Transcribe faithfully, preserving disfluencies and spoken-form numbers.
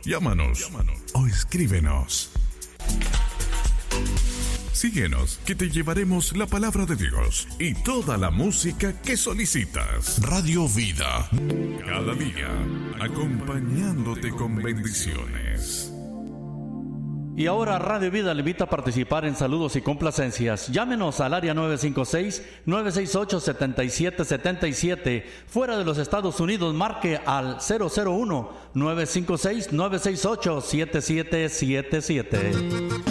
Llámanos o escríbenos. Síguenos, que te llevaremos la palabra de Dios y toda la música que solicitas. Radio Vida, cada día acompañándote con bendiciones. Y ahora Radio Vida le invita a participar en saludos y complacencias. Llámenos al área nueve cinco seis, nueve seis ocho, siete siete siete siete. Fuera de los Estados Unidos, marque al cero cero uno, nueve cinco seis, nueve seis ocho, siete siete siete siete.